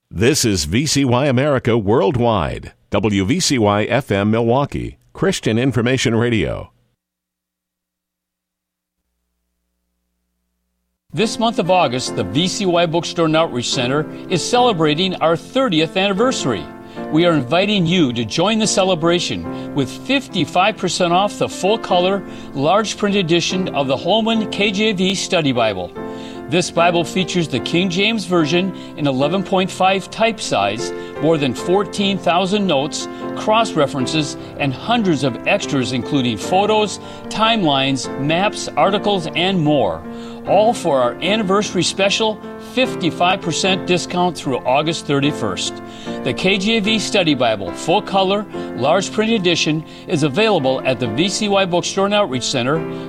This is VCY America Worldwide, WVCY FM Milwaukee, Christian Information Radio. This month of August, the VCY Bookstore and Outreach Center is celebrating our 30th anniversary. We are inviting you to join the celebration with 55% off the full-color, large-print edition of the Holman KJV Study Bible. This Bible features the King James Version in 11.5 type size, more than 14,000 notes, cross-references, and hundreds of extras including photos, timelines, maps, articles, and more. All for our anniversary special 55% discount through August 31st. The KJV Study Bible, full color, large print edition, is available at the VCY Bookstore and Outreach Center,